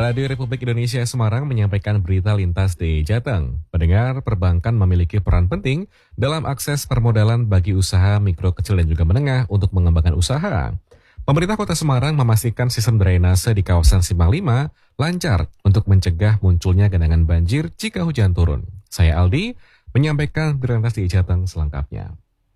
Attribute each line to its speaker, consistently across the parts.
Speaker 1: Radio Republik Indonesia Semarang menyampaikan berita lintas di Jateng. Pendengar, perbankan memiliki peran penting dalam akses permodalan bagi usaha mikro, kecil, dan juga menengah untuk mengembangkan usaha. Pemerintah Kota Semarang memastikan sistem drainase di kawasan Simpang 5 lancar untuk mencegah munculnya genangan banjir jika hujan turun. Saya Aldi, menyampaikan berita lintas di Jateng selengkapnya.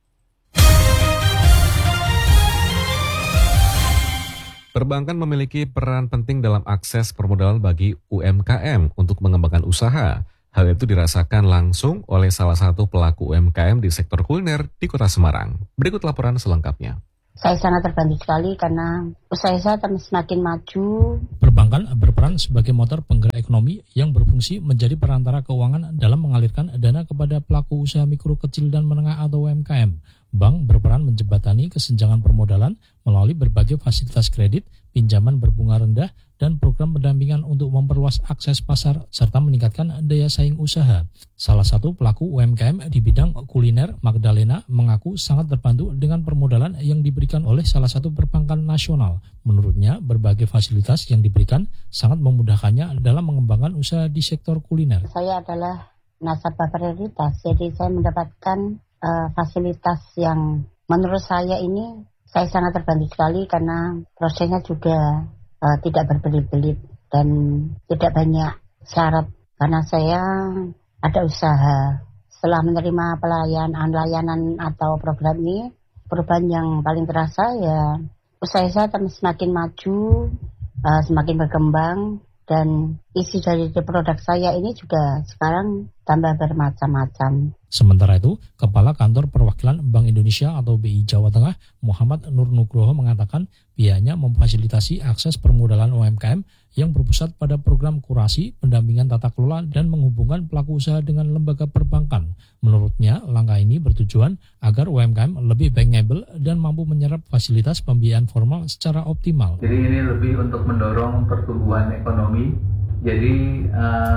Speaker 1: Perbankan memiliki peran penting dalam akses permodalan bagi UMKM untuk mengembangkan usaha. Hal itu dirasakan langsung oleh salah satu pelaku UMKM di sektor kuliner di Kota Semarang. Berikut laporan selengkapnya.
Speaker 2: Saya sangat terbantu sekali karena usaha saya semakin maju.
Speaker 3: Perbankan berperan sebagai motor penggerak ekonomi yang berfungsi menjadi perantara keuangan dalam mengalirkan dana kepada pelaku usaha mikro, kecil, dan menengah atau UMKM. Bank berperan menjembatani kesenjangan permodalan melalui berbagai fasilitas kredit, pinjaman berbunga rendah, dan program pendampingan untuk memperluas akses pasar serta meningkatkan daya saing usaha. Salah satu pelaku UMKM di bidang kuliner, Magdalena, mengaku sangat terbantu dengan permodalan yang diberikan oleh salah satu perbankan nasional. Menurutnya, berbagai fasilitas yang diberikan sangat memudahkannya dalam mengembangkan usaha di sektor kuliner.
Speaker 2: Saya adalah nasabah prioritas, jadi saya mendapatkan fasilitas yang menurut saya ini saya sangat terbantu sekali karena prosesnya juga tidak berbelit-belit dan tidak banyak syarat karena saya ada usaha. Setelah menerima layanan atau program ini, perubahan yang paling terasa ya usaha saya semakin maju, semakin berkembang. Dan isi dari produk saya ini juga sekarang tambah bermacam-macam.
Speaker 3: Sementara itu, Kepala Kantor Perwakilan Bank Indonesia atau BI Jawa Tengah, Muhammad Nur Nugroho mengatakan pihaknya memfasilitasi akses permodalan UMKM yang berpusat pada program kurasi, pendampingan tata kelola, dan menghubungkan pelaku usaha dengan lembaga perbankan. Menurutnya, langkah ini bertujuan agar UMKM lebih bankable dan mampu menyerap fasilitas pembiayaan formal secara optimal.
Speaker 4: Jadi ini lebih untuk mendorong pertumbuhan ekonomi. Jadi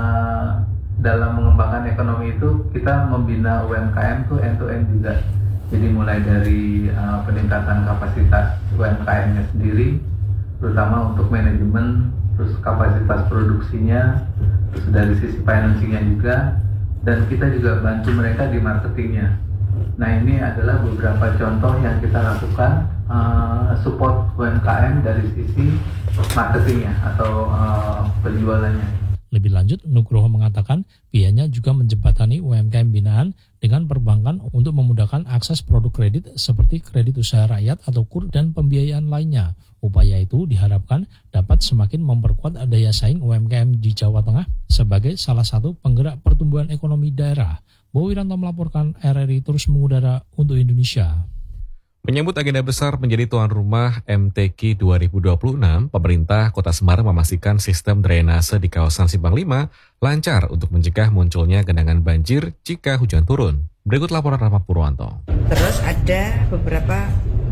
Speaker 4: dalam mengembangkan ekonomi itu kita membina UMKM itu end-to-end juga. Jadi mulai dari peningkatan kapasitas UMKM-nya sendiri, terutama untuk manajemen, terus kapasitas produksinya, terus dari sisi financing-nya juga, dan kita juga bantu mereka di marketingnya. Nah, ini adalah beberapa contoh yang kita lakukan support UMKM dari sisi marketingnya atau penjualannya.
Speaker 3: Lebih lanjut, Nugroho mengatakan pihaknya juga menjembatani UMKM binaan dengan perbankan untuk memudahkan akses produk kredit seperti kredit usaha rakyat atau KUR dan pembiayaan lainnya. Upaya itu diharapkan dapat semakin memperkuat daya saing UMKM di Jawa Tengah sebagai salah satu penggerak pertumbuhan ekonomi daerah. Bowo Wiranto melaporkan, RRI terus mengudara untuk Indonesia.
Speaker 1: Menyambut agenda besar menjadi tuan rumah MTQ 2026, pemerintah Kota Semarang memastikan sistem drainase di kawasan Simpang 5 lancar untuk mencegah munculnya genangan banjir jika hujan turun. Berikut laporan Rama Purwanto.
Speaker 5: Terus ada beberapa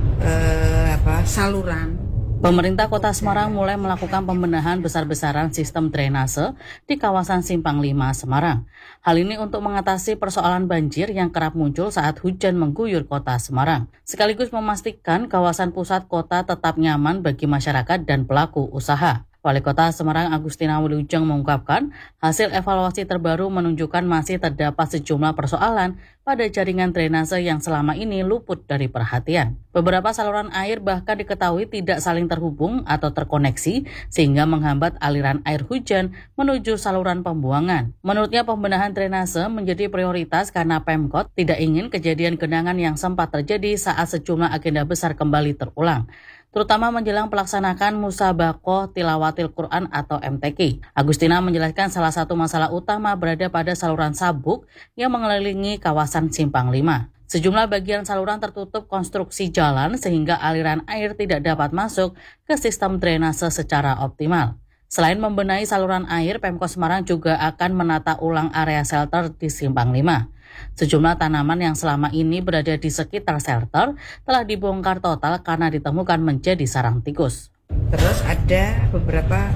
Speaker 5: saluran.
Speaker 6: Pemerintah Kota Semarang mulai melakukan pembenahan besar-besaran sistem drainase di kawasan Simpang 5 Semarang. Hal ini untuk mengatasi persoalan banjir yang kerap muncul saat hujan mengguyur Kota Semarang, sekaligus memastikan kawasan pusat kota tetap nyaman bagi masyarakat dan pelaku usaha. Wali Kota Semarang Agustina Wilujeng mengungkapkan hasil evaluasi terbaru menunjukkan masih terdapat sejumlah persoalan pada jaringan drainase yang selama ini luput dari perhatian. Beberapa saluran air bahkan diketahui tidak saling terhubung atau terkoneksi sehingga menghambat aliran air hujan menuju saluran pembuangan. Menurutnya pembenahan drainase menjadi prioritas karena Pemkot tidak ingin kejadian genangan yang sempat terjadi saat sejumlah agenda besar kembali terulang, terutama menjelang pelaksanaan Musabaqah Tilawatil Quran atau MTQ. Agustina menjelaskan salah satu masalah utama berada pada saluran sabuk yang mengelilingi kawasan Simpang 5. Sejumlah bagian saluran tertutup konstruksi jalan sehingga aliran air tidak dapat masuk ke sistem drainase secara optimal. Selain membenahi saluran air, Pemkot Semarang juga akan menata ulang area shelter di Simpang 5. Sejumlah tanaman yang selama ini berada di sekitar shelter telah dibongkar total karena ditemukan menjadi sarang tikus.
Speaker 5: Terus ada beberapa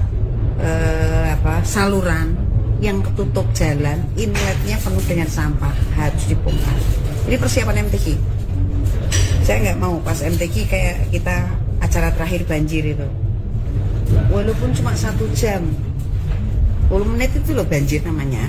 Speaker 5: saluran yang ketutup jalan, inletnya penuh dengan sampah, harus dibongkar. Ini persiapan MTQ. Saya nggak mau pas MTQ kayak kita acara terakhir banjir itu. Walaupun cuma 1 jam, menit itu loh banjir namanya.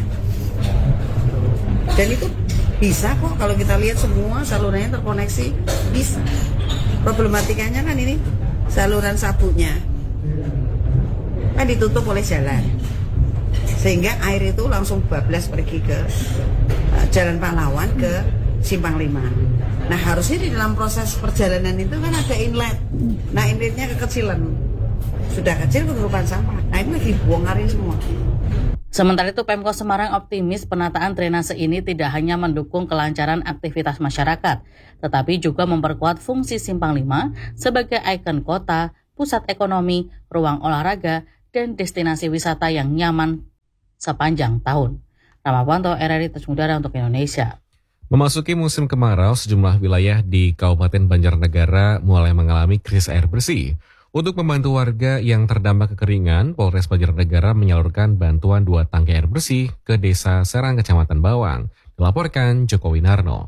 Speaker 5: Dan itu bisa kok kalau kita lihat semua salurannya terkoneksi, bisa. Problematikanya kan ini saluran sabuknya kan ditutup oleh jalan, sehingga air itu langsung bablas pergi ke Jalan Pahlawan ke Simpang 5. Nah harusnya di dalam proses perjalanan itu kan ada inlet. Nah inletnya kekecilan, sudah kecil keturupan sampah. Nah ini lagi bongkarin semua.
Speaker 6: Sementara itu, Pemkot Semarang optimis penataan drainase ini tidak hanya mendukung kelancaran aktivitas masyarakat, tetapi juga memperkuat fungsi Simpang 5 sebagai ikon kota, pusat ekonomi, ruang olahraga, dan destinasi wisata yang nyaman sepanjang tahun. Ramawanto, RRI Tanjung Udara untuk Indonesia.
Speaker 1: Memasuki musim kemarau, sejumlah wilayah di Kabupaten Banjarnegara mulai mengalami krisis air bersih. Untuk membantu warga yang terdampak kekeringan, Polres Banjarnegara menyalurkan bantuan 2 tangki air bersih ke Desa Serang, Kecamatan Bawang. Dilaporkan Joko Winarno.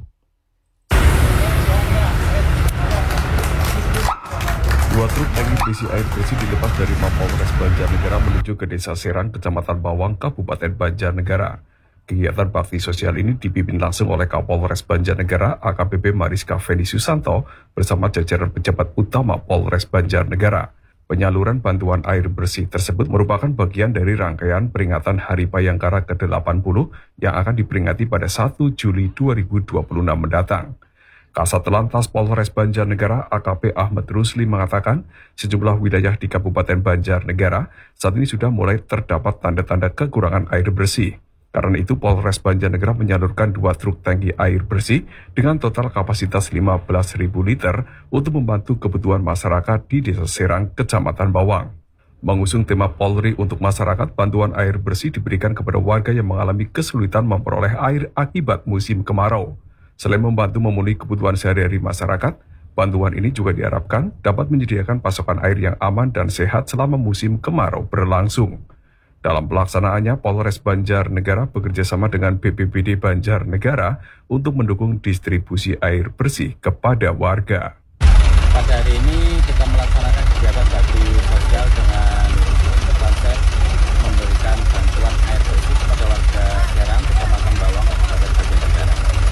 Speaker 7: 2 truk tangki berisi air bersih dilepas dari Mapolres Banjarnegara menuju ke Desa Serang, Kecamatan Bawang, Kabupaten Banjarnegara. Kegiatan bakti sosial ini dipimpin langsung oleh Kapolres Banjarnegara AKBP Mariska Feni Susanto bersama jajaran pejabat utama Polres Banjarnegara. Penyaluran bantuan air bersih tersebut merupakan bagian dari rangkaian peringatan Hari Bayangkara ke-80 yang akan diperingati pada 1 Juli 2026 mendatang. Kasat Lantas Polres Banjarnegara AKP Ahmad Rusli mengatakan sejumlah wilayah di Kabupaten Banjarnegara saat ini sudah mulai terdapat tanda-tanda kekurangan air bersih. Karena itu Polres Banjarnegara menyalurkan 2 truk tangki air bersih dengan total kapasitas 15.000 liter untuk membantu kebutuhan masyarakat di Desa Serang, Kecamatan Bawang. Mengusung tema Polri untuk masyarakat, bantuan air bersih diberikan kepada warga yang mengalami kesulitan memperoleh air akibat musim kemarau. Selain membantu memenuhi kebutuhan sehari-hari masyarakat, bantuan ini juga diharapkan dapat menyediakan pasokan air yang aman dan sehat selama musim kemarau berlangsung. Dalam pelaksanaannya, Polres Banjarnegara bekerjasama dengan BPBD Banjarnegara untuk mendukung distribusi air bersih kepada warga.
Speaker 8: Pada hari ini kita melaksanakan kegiatan bakti sosial dengan konsep memberikan bantuan air bersih kepada warga Serang, Kecamatan Bawang, Kabupaten Banjarnegara.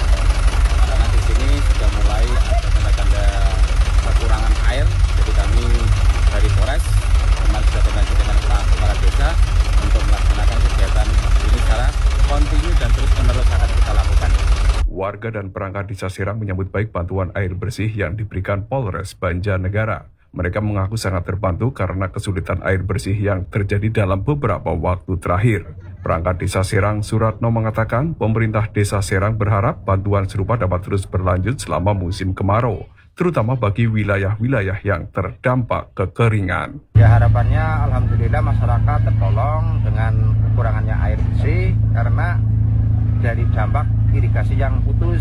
Speaker 8: Karena di sini sudah mulai ada tanda-tanda kekurangan air, jadi kami dari Polres kemarin sudah koordinasi dengan kepala desa untuk melaksanakan kegiatan ini secara kontinu dan terus-menerus akan kita lakukan.
Speaker 7: Warga dan perangkat Desa Serang menyambut baik bantuan air bersih yang diberikan Polres Banjarnegara. Mereka mengaku sangat terbantu karena kesulitan air bersih yang terjadi dalam beberapa waktu terakhir. Perangkat Desa Serang Suratno mengatakan pemerintah Desa Serang berharap bantuan serupa dapat terus berlanjut selama musim kemarau, terutama bagi wilayah-wilayah yang terdampak kekeringan.
Speaker 8: Ya harapannya alhamdulillah masyarakat tertolong dengan kekurangannya air bersih karena dari dampak irigasi yang putus.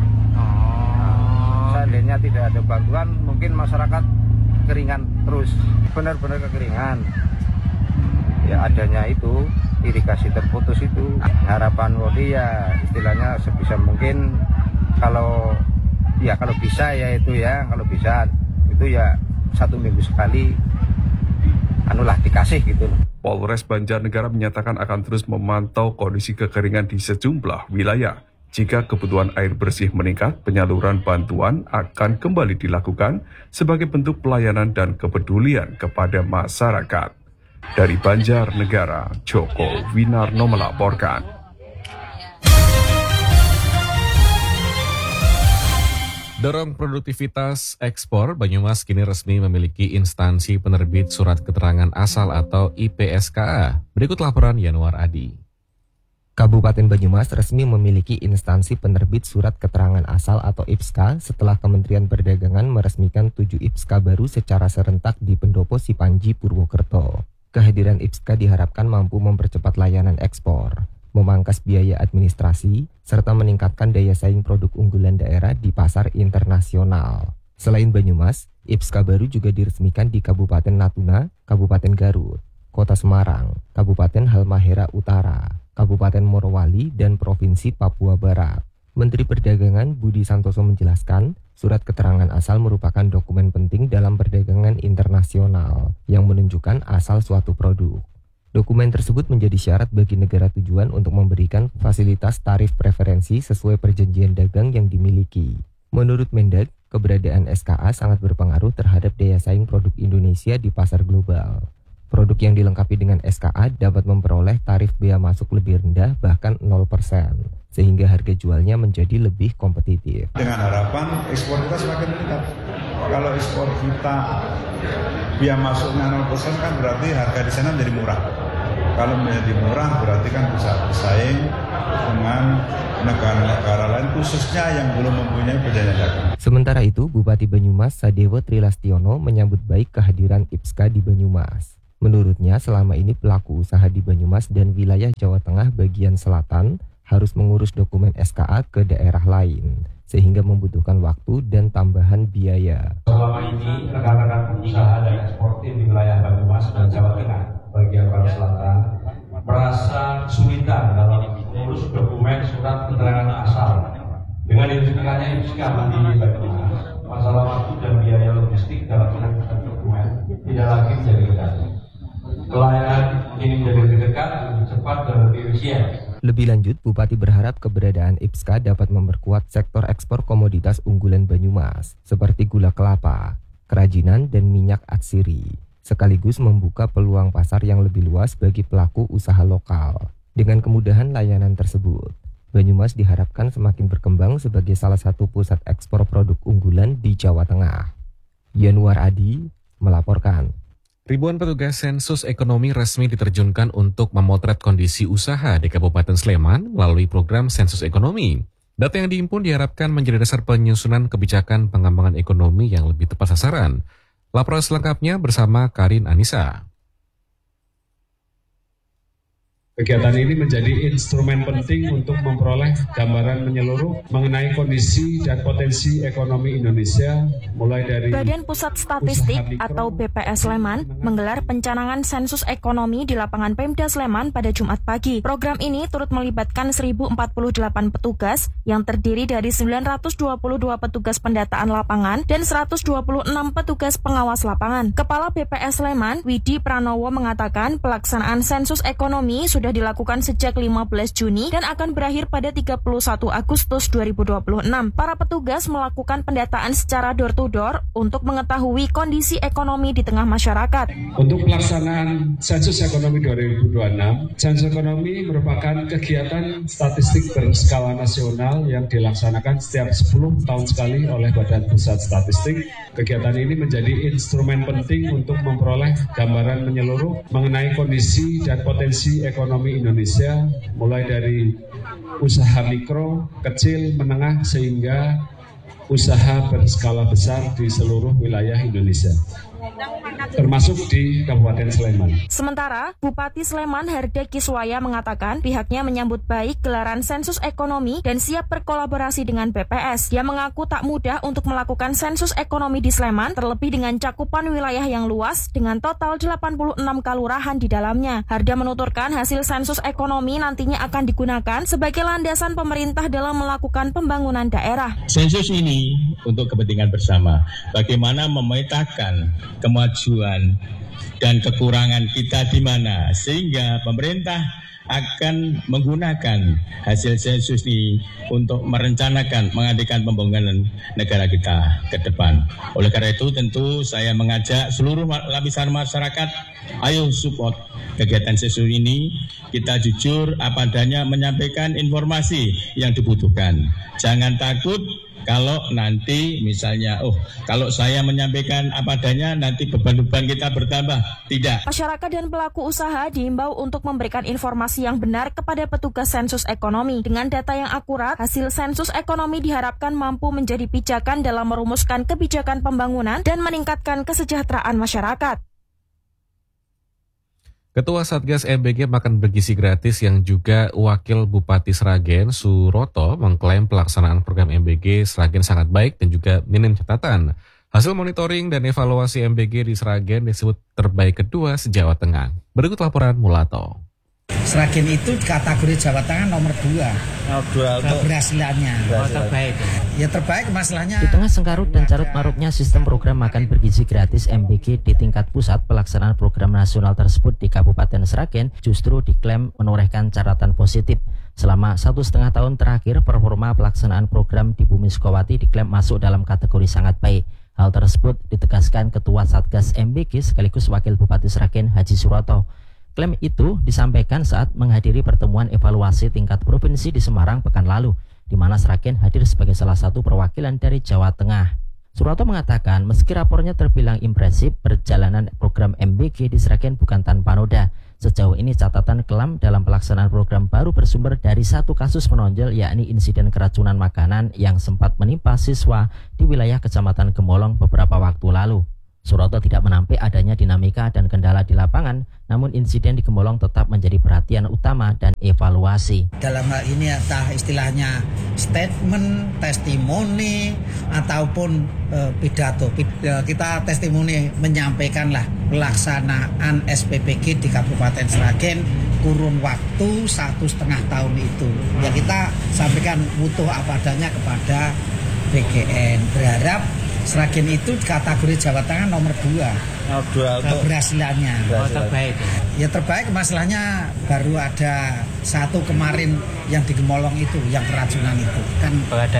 Speaker 8: Seandainya tidak ada bantuan mungkin masyarakat keringan terus, benar-benar kekeringan. Ya adanya itu irigasi terputus itu. Harapan Wali ya istilahnya sebisa mungkin kalau bisa ya itu ya, kalau bisa itu ya 1 minggu sekali dikasih gitu.
Speaker 7: Polres Banjarnegara menyatakan akan terus memantau kondisi kekeringan di sejumlah wilayah. Jika kebutuhan air bersih meningkat, penyaluran bantuan akan kembali dilakukan sebagai bentuk pelayanan dan kepedulian kepada masyarakat. Dari Banjarnegara, Joko Winarno melaporkan.
Speaker 1: Dorong produktivitas ekspor, Banyumas kini resmi memiliki instansi penerbit surat keterangan asal atau IPSKA. Berikut laporan Yanuar Adi.
Speaker 9: Kabupaten Banyumas resmi memiliki instansi penerbit surat keterangan asal atau IPSKA setelah Kementerian Perdagangan meresmikan 7 IPSKA baru secara serentak di Pendopo Sipanji, Purwokerto. Kehadiran IPSKA diharapkan mampu mempercepat layanan ekspor, memangkas biaya administrasi, serta meningkatkan daya saing produk unggulan daerah di pasar internasional. Selain Banyumas, IPSKA baru juga diresmikan di Kabupaten Natuna, Kabupaten Garut, Kota Semarang, Kabupaten Halmahera Utara, Kabupaten Morowali, dan Provinsi Papua Barat. Menteri Perdagangan Budi Santoso menjelaskan, surat keterangan asal merupakan dokumen penting dalam perdagangan internasional yang menunjukkan asal suatu produk. Dokumen tersebut menjadi syarat bagi negara tujuan untuk memberikan fasilitas tarif preferensi sesuai perjanjian dagang yang dimiliki. Menurut Mendag, keberadaan SKA sangat berpengaruh terhadap daya saing produk Indonesia di pasar global. Produk yang dilengkapi dengan SKA dapat memperoleh tarif bea masuk lebih rendah, bahkan 0%, sehingga harga jualnya menjadi lebih kompetitif.
Speaker 10: Dengan harapan ekspor kita semakin meningkat. Kalau ekspor kita bea masuknya 0% kan berarti harga di sana menjadi murah. Kalau menjadi murah berarti kan bisa bersaing dengan negara-negara lain, khususnya yang belum mempunyai perjanjian dagang.
Speaker 9: Sementara itu, Bupati Banyumas Sadewo Trilastiono menyambut baik kehadiran IPSKA di Banyumas. Menurutnya, selama ini pelaku usaha di Banyumas dan wilayah Jawa Tengah bagian selatan harus mengurus dokumen SKA ke daerah lain, sehingga membutuhkan waktu dan tambahan biaya.
Speaker 11: Selama ini, rekan-rekan pengusaha dan eksportir di wilayah Banyumas dan Jawa Tengah bagian barat selatan merasa kesulitan dalam mengurus dokumen surat keterangan asal. Dengan dihentikannya IPSKA Mandiri Banyumas, masalah waktu dan biaya logistik dalam pengurusan dokumen tidak lagi menjadi kendala. Pelayanan ini menjadi lebih dekat, lebih cepat, dan lebih efisien.
Speaker 9: Lebih lanjut, Bupati berharap keberadaan IPSKA dapat memperkuat sektor ekspor komoditas unggulan Banyumas, seperti gula kelapa, kerajinan, dan minyak atsiri, sekaligus membuka peluang pasar yang lebih luas bagi pelaku usaha lokal. Dengan kemudahan layanan tersebut, Banyumas diharapkan semakin berkembang sebagai salah satu pusat ekspor produk unggulan di Jawa Tengah. Yanuar Adi melaporkan.
Speaker 1: Ribuan petugas sensus ekonomi resmi diterjunkan untuk memotret kondisi usaha di Kabupaten Sleman melalui program sensus ekonomi. Data yang dihimpun diharapkan menjadi dasar penyusunan kebijakan pengembangan ekonomi yang lebih tepat sasaran. Laporan selengkapnya bersama Karin Anissa.
Speaker 12: Kegiatan ini menjadi instrumen penting untuk memperoleh gambaran menyeluruh mengenai kondisi dan potensi ekonomi Indonesia, mulai dari
Speaker 13: Badan Pusat Statistik atau BPS Sleman menggelar pencanangan sensus ekonomi di lapangan Pemda Sleman pada Jumat pagi. Program ini turut melibatkan 1.048 petugas yang terdiri dari 922 petugas pendataan lapangan dan 126 petugas pengawas lapangan. Kepala BPS Sleman, Widi Pranowo, mengatakan pelaksanaan sensus ekonomi sudah dilakukan sejak 15 Juni dan akan berakhir pada 31 Agustus 2026. Para petugas melakukan pendataan secara door-to-door untuk mengetahui kondisi ekonomi di tengah masyarakat.
Speaker 12: Untuk pelaksanaan sensus ekonomi 2026, sensus ekonomi merupakan kegiatan statistik berskala nasional yang dilaksanakan setiap 10 tahun sekali oleh Badan Pusat Statistik. Kegiatan ini menjadi instrumen penting untuk memperoleh gambaran menyeluruh mengenai kondisi dan potensi ekonomi Indonesia, mulai dari usaha mikro, kecil, menengah, sehingga usaha berskala besar di seluruh wilayah Indonesia, termasuk di Kabupaten Sleman.
Speaker 13: Sementara, Bupati Sleman Harda Kiswaya mengatakan pihaknya menyambut baik gelaran sensus ekonomi dan siap berkolaborasi dengan BPS. Ia mengaku tak mudah untuk melakukan sensus ekonomi di Sleman, terlebih dengan cakupan wilayah yang luas dengan total 86 kelurahan di dalamnya. Harda menuturkan hasil sensus ekonomi nantinya akan digunakan sebagai landasan pemerintah dalam melakukan pembangunan daerah.
Speaker 14: Sensus ini untuk kepentingan bersama, bagaimana memetakan kemajuan dan kekurangan kita di mana, sehingga pemerintah akan menggunakan hasil sensus ini untuk merencanakan mengadakan pembangunan negara kita ke depan. Oleh karena itu tentu saya mengajak seluruh lapisan masyarakat, ayo support kegiatan sensus ini. Kita jujur apa adanya menyampaikan informasi yang dibutuhkan. Jangan takut kalau nanti misalnya, kalau saya menyampaikan apa adanya, nanti beban-beban kita bertambah. Tidak.
Speaker 13: Masyarakat dan pelaku usaha diimbau untuk memberikan informasi yang benar kepada petugas sensus ekonomi. Dengan data yang akurat, hasil sensus ekonomi diharapkan mampu menjadi pijakan dalam merumuskan kebijakan pembangunan dan meningkatkan kesejahteraan masyarakat.
Speaker 1: Ketua Satgas MBG Makan Bergizi Gratis yang juga Wakil Bupati Sragen Suroto mengklaim pelaksanaan program MBG Sragen sangat baik dan juga minim catatan. Hasil monitoring dan evaluasi MBG di Sragen disebut terbaik kedua se-Jawa Tengah. Berikut laporan Mulato.
Speaker 15: Sragen itu kategori Jawa Tengah nomor 2. Keberhasilannya.
Speaker 16: Terbaik.
Speaker 15: Ya terbaik masalahnya.
Speaker 16: Di tengah sengkarut dan carut-marutnya sistem program makan bergizi gratis MBG di tingkat pusat, pelaksanaan program nasional tersebut di Kabupaten Sragen justru diklaim menorehkan catatan positif. Selama 1,5 tahun terakhir, performa pelaksanaan program di Bumi Sukawati diklaim masuk dalam kategori sangat baik. Hal tersebut ditegaskan Ketua Satgas MBG sekaligus Wakil Bupati Sragen Haji Suroto. Klaim itu disampaikan saat menghadiri pertemuan evaluasi tingkat provinsi di Semarang pekan lalu, di mana Sragen hadir sebagai salah satu perwakilan dari Jawa Tengah. Suroto mengatakan meski rapornya terbilang impresif, perjalanan program MBG di Sragen bukan tanpa noda. Sejauh ini catatan kelam dalam pelaksanaan program baru bersumber dari satu kasus menonjol, yakni insiden keracunan makanan yang sempat menimpa siswa di wilayah Kecamatan Gemolong beberapa waktu lalu. Suroto tidak menampik adanya dinamika dan kendala di lapangan, namun insiden di Gemolong tetap menjadi perhatian utama dan evaluasi.
Speaker 15: Dalam hal ini entah istilahnya statement, testimoni, ataupun pidato. Kita testimoni menyampaikanlah pelaksanaan SPPG di Kabupaten Sragen kurun waktu 1,5 tahun itu. Ya kita sampaikan utuh apa adanya kepada BGN. Berharap Sragen itu kategori Jawa Tengah nomor 2 keberhasilannya.
Speaker 16: Terbaik.
Speaker 15: Ya terbaik masalahnya baru ada satu kemarin yang di Gemolong itu yang keracunan itu kan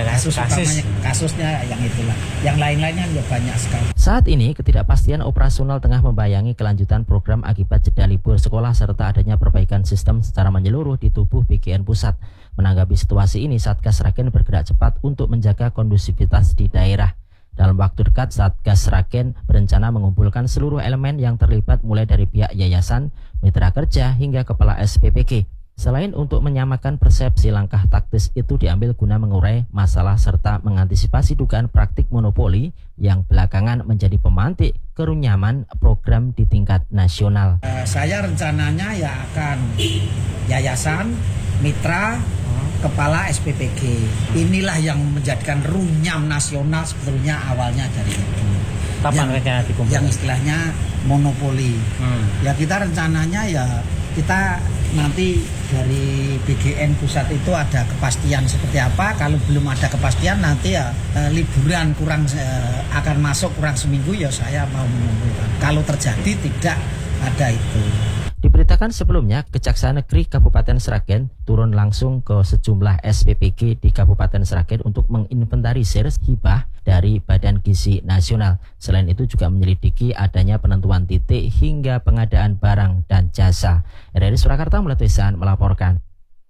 Speaker 15: kasusnya yang itulah. Yang lain-lainnya juga banyak sekali.
Speaker 16: Saat ini ketidakpastian operasional tengah membayangi kelanjutan program akibat jeda libur sekolah serta adanya perbaikan sistem secara menyeluruh di tubuh BGN Pusat. Menanggapi situasi ini, Satgas Sragen bergerak cepat untuk menjaga kondusivitas di daerah. Dalam waktu dekat, Satgas Sragen berencana mengumpulkan seluruh elemen yang terlibat mulai dari pihak yayasan, mitra kerja, hingga kepala SPPG. Selain untuk menyamakan persepsi, langkah taktis itu diambil guna mengurai masalah serta mengantisipasi dugaan praktik monopoli yang belakangan menjadi pemantik kerunyaman program di tingkat nasional.
Speaker 15: Saya rencananya ya akan yayasan, mitra, kepala SPPG. Inilah yang menjadikan runyam nasional sebetulnya awalnya dari itu. Yang istilahnya monopoli. Ya kita rencananya ya kita nanti dari BGN Pusat itu ada kepastian seperti apa. Kalau belum ada kepastian nanti ya liburan akan masuk kurang seminggu ya saya mau mengumpulkan. Kalau terjadi tidak ada itu.
Speaker 16: Diberitakan sebelumnya, Kejaksaan Negeri Kabupaten Sragen turun langsung ke sejumlah SPPG di Kabupaten Sragen untuk menginventarisir hibah dari Badan Gizi Nasional. Selain itu juga menyelidiki adanya penentuan titik hingga pengadaan barang dan jasa. RRI Surakarta Mulai Tulisan melaporkan.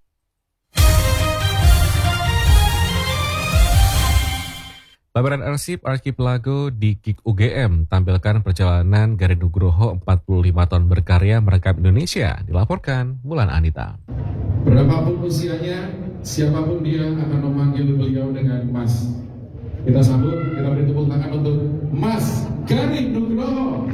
Speaker 1: Pameran arsip Archipelago di KIK UGM tampilkan perjalanan Garin Nugroho 45 tahun berkarya merekam Indonesia, dilaporkan Mulan Anita.
Speaker 17: Berapapun usianya, siapapun dia akan memanggil beliau dengan Mas. Kita sambut, kita beri tepuk tangan untuk Mas Garin Nugroho.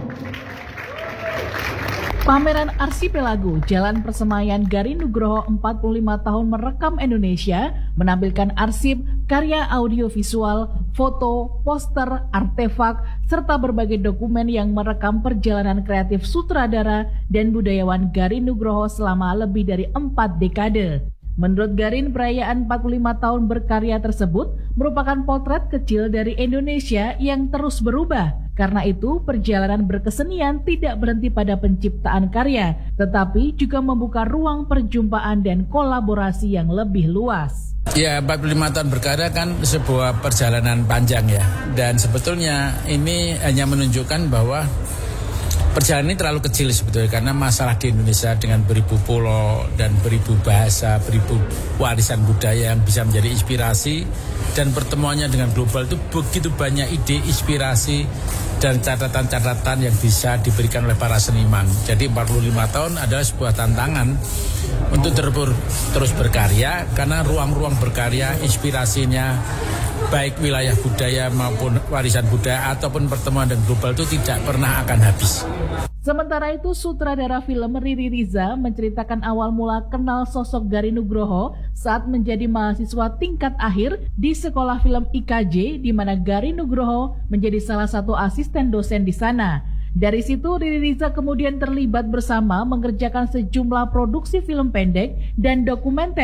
Speaker 18: Pameran Archipelago Jalan Persemayan Garin Nugroho 45 tahun merekam Indonesia menampilkan arsip, karya audiovisual, foto, poster, artefak, serta berbagai dokumen yang merekam perjalanan kreatif sutradara dan budayawan Garin Nugroho selama lebih dari 4 dekade. Menurut Garin, perayaan 45 tahun berkarya tersebut merupakan potret kecil dari Indonesia yang terus berubah. Karena itu, perjalanan berkesenian tidak berhenti pada penciptaan karya, tetapi juga membuka ruang perjumpaan dan kolaborasi yang lebih luas.
Speaker 19: Ya, 45 tahun berkarya kan sebuah perjalanan panjang ya. Dan sebetulnya ini hanya menunjukkan bahwa perjalanan ini terlalu kecil sebetulnya, karena masalah di Indonesia dengan beribu pulau dan beribu bahasa, beribu warisan budaya yang bisa menjadi inspirasi, dan pertemuannya dengan global itu begitu banyak ide, inspirasi, dan catatan-catatan yang bisa diberikan oleh para seniman. Jadi 45 tahun adalah sebuah tantangan untuk terus berkarya, karena ruang-ruang berkarya, inspirasinya, baik wilayah budaya maupun warisan budaya ataupun pertemuan dengan global itu tidak pernah akan habis.
Speaker 18: Sementara itu, sutradara film Riri Riza menceritakan awal mula kenal sosok Garin Nugroho saat menjadi mahasiswa tingkat akhir di Sekolah Film IKJ, di mana Garin Nugroho menjadi salah satu asisten dosen di sana. Dari situ, Riri Riza kemudian terlibat bersama mengerjakan sejumlah produksi film pendek dan dokumenter.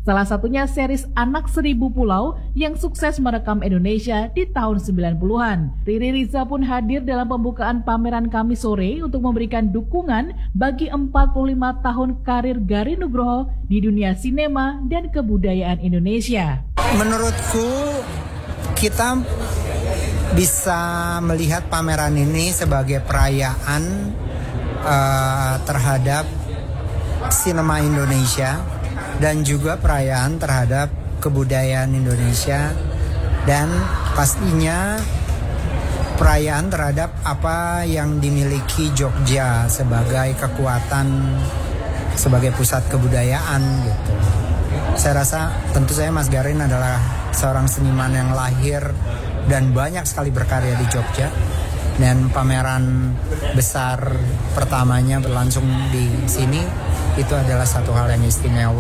Speaker 18: Salah satunya series Anak Seribu Pulau yang sukses merekam Indonesia di tahun 90-an. Riri Riza pun hadir dalam pembukaan pameran Kamis sore untuk memberikan dukungan bagi 45 tahun karir Gari Nugroho di dunia sinema dan kebudayaan Indonesia.
Speaker 20: Menurutku kita bisa melihat pameran ini sebagai perayaan terhadap sinema Indonesia dan juga perayaan terhadap kebudayaan Indonesia dan pastinya perayaan terhadap apa yang dimiliki Jogja sebagai kekuatan, sebagai pusat kebudayaan gitu. Saya rasa tentu saja Mas Garin adalah seorang seniman yang lahir dan banyak sekali berkarya di Jogja, dan pameran besar pertamanya berlangsung di sini itu adalah satu hal yang istimewa.